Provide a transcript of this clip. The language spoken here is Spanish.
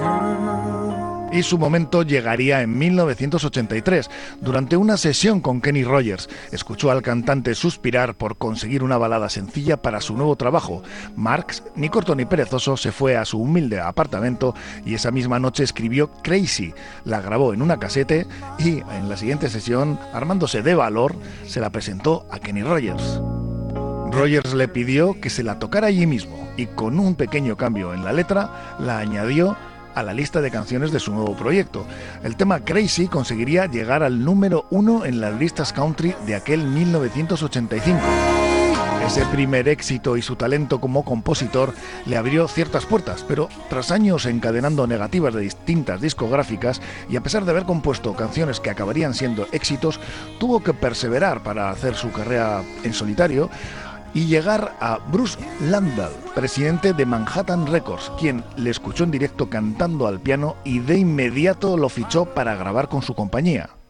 Y su momento llegaría en 1983, durante una sesión con Kenny Rogers. Escuchó al cantante suspirar por conseguir una balada sencilla para su nuevo trabajo. Marx, ni corto ni perezoso, se fue a su humilde apartamento y esa misma noche escribió Crazy. La grabó en una casete y en la siguiente sesión, armándose de valor, se la presentó a Kenny Rogers. Rogers le pidió que se la tocara allí mismo y con un pequeño cambio en la letra la añadió a la lista de canciones de su nuevo proyecto. El tema Crazy conseguiría llegar al número 1 en las listas country de aquel 1985. Ese primer éxito y su talento como compositor le abrió ciertas puertas, pero tras años encadenando negativas de distintas discográficas y a pesar de haber compuesto canciones que acabarían siendo éxitos, tuvo que perseverar para hacer su carrera en solitario y llegar a Bruce Landau, presidente de Manhattan Records, quien le escuchó en directo cantando al piano y de inmediato lo fichó para grabar con su compañía.